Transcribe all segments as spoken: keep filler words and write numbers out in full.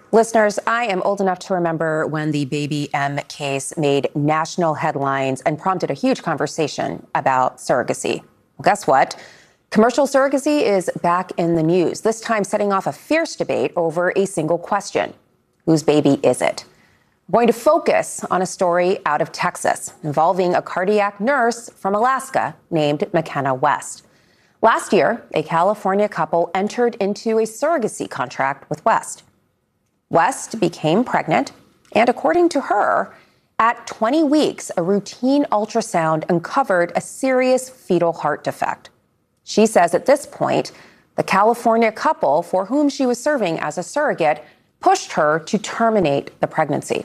Listeners, I am old enough to remember when the Baby M case made national headlines and prompted a huge conversation about surrogacy. Well, guess what? Commercial surrogacy is back in the news, this time setting off a fierce debate over a single question. Whose baby is it? I'm going to focus on a story out of Texas involving a cardiac nurse from Alaska named McKenna West. Last year, a California couple entered into a surrogacy contract with West. West became pregnant, and according to her, at twenty weeks, a routine ultrasound uncovered a serious fetal heart defect. She says at this point, the California couple for whom she was serving as a surrogate pushed her to terminate the pregnancy.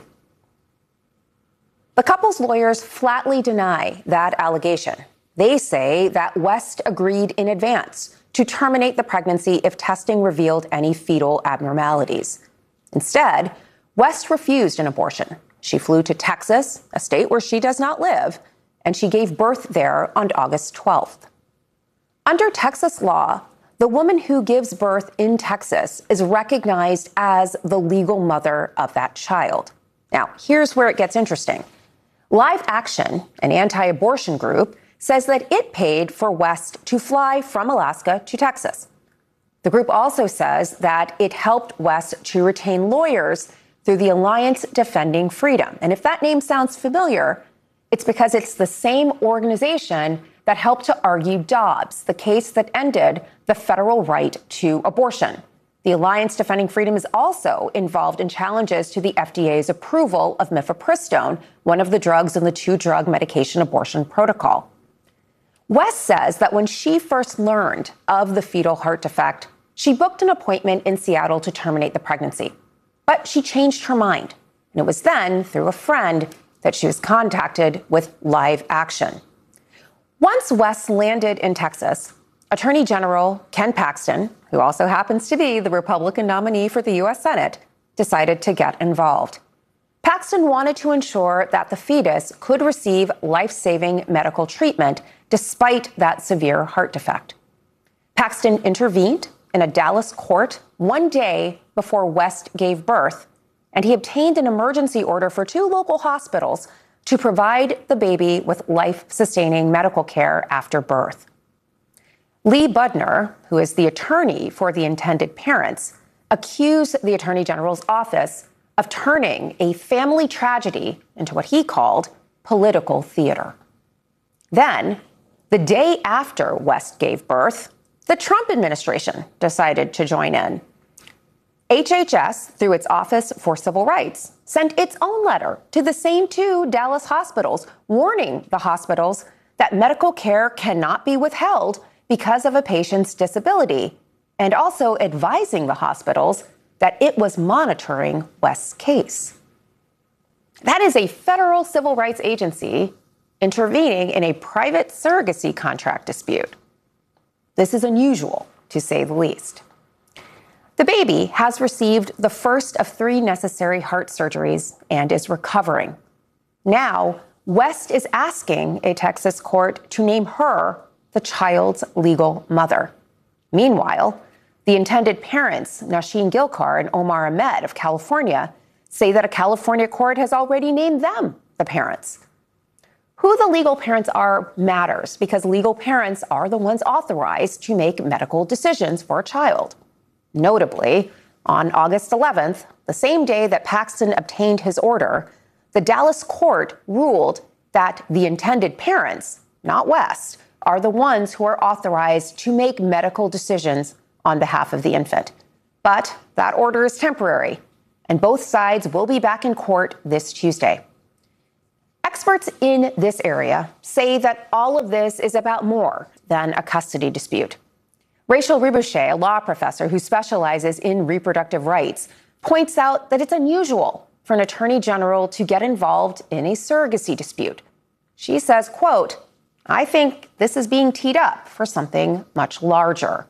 The couple's lawyers flatly deny that allegation. They say that West agreed in advance to terminate the pregnancy if testing revealed any fetal abnormalities. Instead, West refused an abortion. She flew to Texas, a state where she does not live, and she gave birth there on August twelfth. Under Texas law, the woman who gives birth in Texas is recognized as the legal mother of that child. Now, here's where it gets interesting. Live Action, an anti-abortion group, says that it paid for West to fly from Alaska to Texas. The group also says that it helped West to retain lawyers through the Alliance Defending Freedom. And if that name sounds familiar, it's because it's the same organization that helped to argue Dobbs, the case that ended the federal right to abortion. The Alliance Defending Freedom is also involved in challenges to the F D A's approval of mifepristone, one of the drugs in the two-drug medication abortion protocol. West says that when she first learned of the fetal heart defect, she booked an appointment in Seattle to terminate the pregnancy. But she changed her mind. And it was then, through a friend, that she was contacted with Live Action. Once West landed in Texas, Attorney General Ken Paxton, who also happens to be the Republican nominee for the U S Senate, decided to get involved. Paxton wanted to ensure that the fetus could receive life-saving medical treatment despite that severe heart defect. Paxton intervened in a Dallas court one day before West gave birth, and he obtained an emergency order for two local hospitals to provide the baby with life-sustaining medical care after birth. Lee Budner, who is the attorney for the intended parents, accused the Attorney General's office of turning a family tragedy into what he called political theater. Then, the day after West gave birth, the Trump administration decided to join in. H H S, through its Office for Civil Rights, sent its own letter to the same two Dallas hospitals, warning the hospitals that medical care cannot be withheld because of a patient's disability, and also advising the hospitals that it was monitoring West's case. That is a federal civil rights agency intervening in a private surrogacy contract dispute. This is unusual, to say the least. The baby has received the first of three necessary heart surgeries and is recovering. Now, West is asking a Texas court to name her the child's legal mother. Meanwhile, the intended parents, Nasheen Gilkar and Omar Ahmed of California, say that a California court has already named them the parents. Who the legal parents are matters because legal parents are the ones authorized to make medical decisions for a child. Notably, on August eleventh, the same day that Paxton obtained his order, the Dallas court ruled that the intended parents, not West, are the ones who are authorized to make medical decisions on behalf of the infant. But that order is temporary, and both sides will be back in court this Tuesday. Experts in this area say that all of this is about more than a custody dispute. Rachel Riboucher, a law professor who specializes in reproductive rights, points out that it's unusual for an attorney general to get involved in a surrogacy dispute. She says, quote, "I think this is being teed up for something much larger."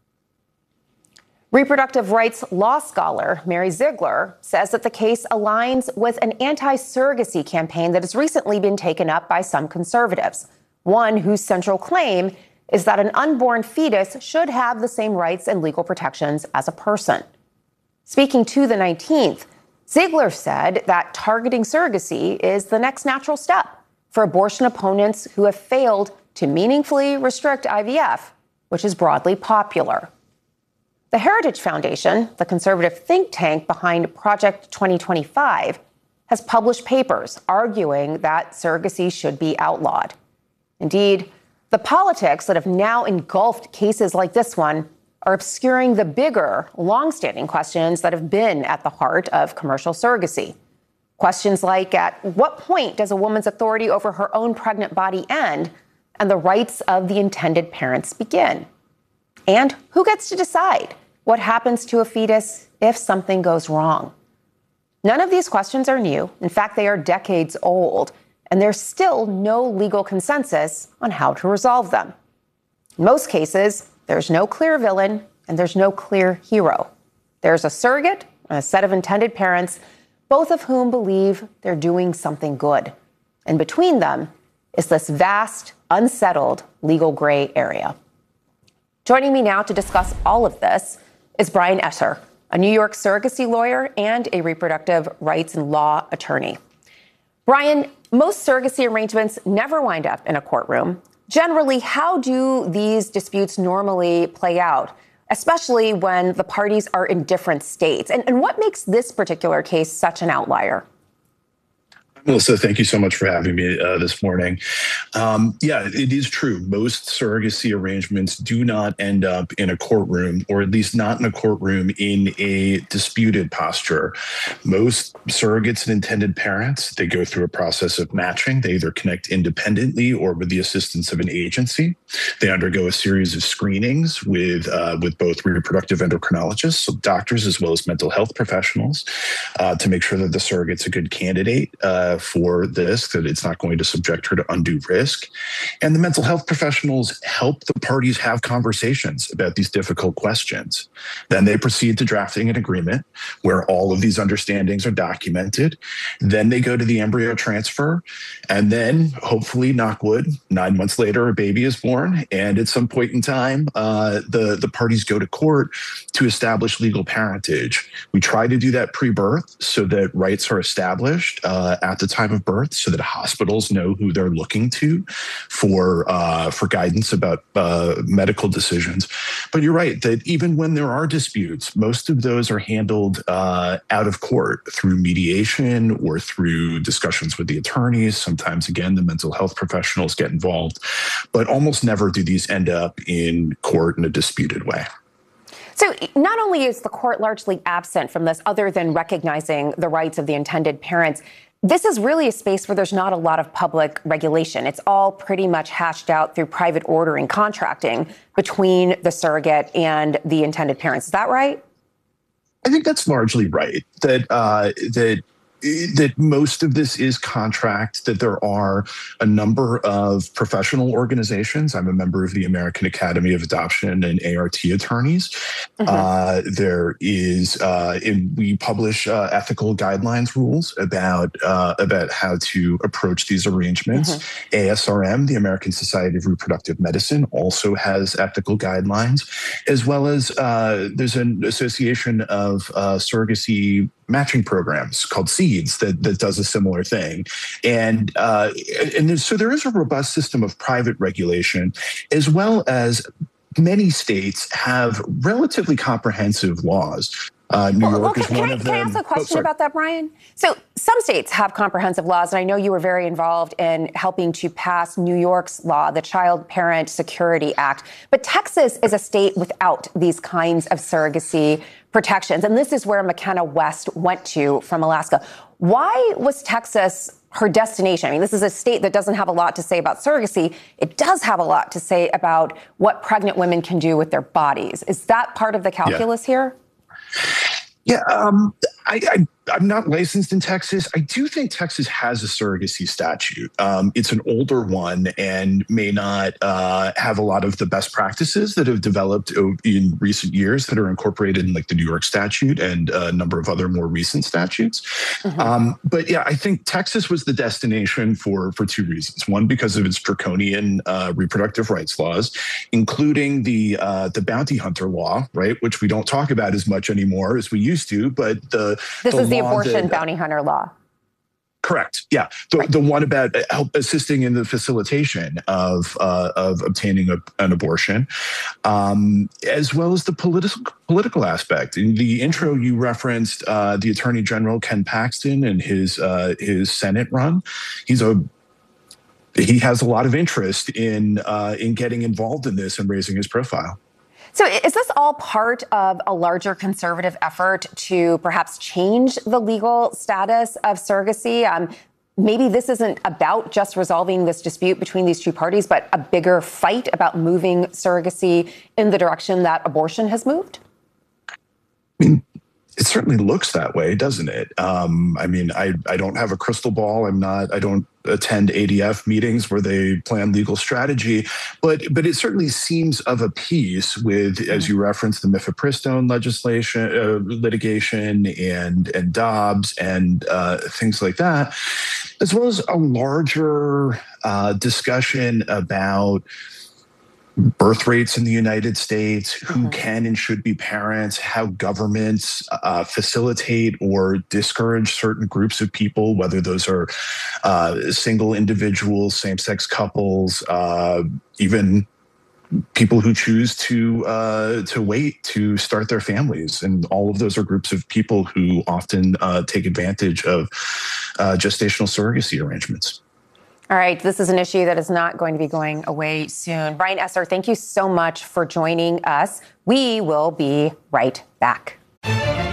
Reproductive rights law scholar Mary Ziegler says that the case aligns with an anti-surrogacy campaign that has recently been taken up by some conservatives, one whose central claim is that an unborn fetus should have the same rights and legal protections as a person. Speaking to the nineteenth, Ziegler said that targeting surrogacy is the next natural step for abortion opponents who have failed to meaningfully restrict I V F, which is broadly popular. The Heritage Foundation, the conservative think tank behind Project twenty twenty-five, has published papers arguing that surrogacy should be outlawed. Indeed, the politics that have now engulfed cases like this one are obscuring the bigger, long-standing questions that have been at the heart of commercial surrogacy. Questions like, at what point does a woman's authority over her own pregnant body end and the rights of the intended parents begin? And who gets to decide what happens to a fetus if something goes wrong? None of these questions are new. In fact, they are decades old, and there's still no legal consensus on how to resolve them. In most cases, there's no clear villain and there's no clear hero. There's a surrogate and a set of intended parents, both of whom believe they're doing something good. And between them is this vast, unsettled legal gray area. Joining me now to discuss all of this is Brian Esser, a New York surrogacy lawyer and a reproductive rights and law attorney. Brian, most surrogacy arrangements never wind up in a courtroom. Generally, how do these disputes normally play out, especially when the parties are in different states? And, and what makes this particular case such an outlier? Melissa, thank you so much for having me uh, this morning. Um, yeah, it is true. Most surrogacy arrangements do not end up in a courtroom, or at least not in a courtroom in a disputed posture. Most surrogates and intended parents, they go through a process of matching. They either connect independently or with the assistance of an agency. They undergo a series of screenings with uh, with both reproductive endocrinologists, so doctors, as well as mental health professionals, uh, to make sure that the surrogate's a good candidate uh, for this, that it's not going to subject her to undue risk. And the mental health professionals help the parties have conversations about these difficult questions. Then they proceed to drafting an agreement where all of these understandings are documented. Then they go to the embryo transfer. And then, hopefully, knock wood, nine months later, a baby is born. And at some point in time, uh, the, the parties go to court to establish legal parentage. We try to do that pre-birth so that rights are established uh, at the time of birth, so that hospitals know who they're looking to for uh, for guidance about uh, medical decisions. But you're right that even when there are disputes, most of those are handled uh, out of court through mediation or through discussions with the attorneys. Sometimes, again, the mental health professionals get involved, but almost never do these end up in court in a disputed way. So not only is the court largely absent from this, other than recognizing the rights of the intended parents, this is really a space where there's not a lot of public regulation. It's all pretty much hashed out through private ordering, contracting between the surrogate and the intended parents. Is that right? I think that's largely right. That uh, that that most of this is contract, that there are a number of professional organizations. I'm a member of the American Academy of Adoption and A R T attorneys. Mm-hmm. Uh, there is, uh, in, we publish uh, ethical guidelines rules about uh, about how to approach these arrangements. Mm-hmm. A S R M, the American Society of Reproductive Medicine, also has ethical guidelines, as well as uh, there's an association of uh, surrogacy matching programs called SEEDS that, that does a similar thing. And, uh, and so there is a robust system of private regulation, as well as many states have relatively comprehensive laws. Uh, New well, York well, is can, one can of I, them. Can I ask a question oh, about that, Brian? So some states have comprehensive laws, and I know you were very involved in helping to pass New York's law, the Child Parent Security Act. But Texas is a state without these kinds of surrogacy protections, and this is where McKenna West went to from Alaska. Why was Texas her destination? I mean, this is a state that doesn't have a lot to say about surrogacy. It does have a lot to say about what pregnant women can do with their bodies. Is that part of the calculus yeah. here? Yeah, um, I, I I'm not licensed in Texas. I do think Texas has a surrogacy statute. Um, it's an older one and may not uh, have a lot of the best practices that have developed in recent years that are incorporated in like the New York statute and a number of other more recent statutes. Mm-hmm. Um, but yeah, I think Texas was the destination for for two reasons. One, because of its draconian uh, reproductive rights laws, including the uh, the bounty hunter law, right, which we don't talk about as much anymore as we used to. But the this the is the abortion that, bounty hunter law. Correct. Yeah, the right. the one about help assisting in the facilitation of uh, of obtaining a, an abortion, um, as well as the political political aspect. In the intro, you referenced uh, the Attorney General Ken Paxton and his uh, his Senate run. He's a he has a lot of interest in uh, in getting involved in this and raising his profile. So is this all part of a larger conservative effort to perhaps change the legal status of surrogacy? Um, maybe this isn't about just resolving this dispute between these two parties, but a bigger fight about moving surrogacy in the direction that abortion has moved? I mean, it certainly looks that way, doesn't it? Um, I mean, I, I don't have a crystal ball. I'm not, I don't attend A D F meetings where they plan legal strategy, but but it certainly seems of a piece with, as you referenced, the mifepristone legislation, uh, litigation and, and Dobbs and uh, things like that, as well as a larger uh, discussion about birth rates in the United States, who mm-hmm. can and should be parents, how governments uh, facilitate or discourage certain groups of people, whether those are uh, single individuals, same-sex couples, uh, even people who choose to uh, to wait to start their families. And all of those are groups of people who often uh, take advantage of uh, gestational surrogacy arrangements. All right, this is an issue that is not going to be going away soon. Brian Esser, thank you so much for joining us. We will be right back.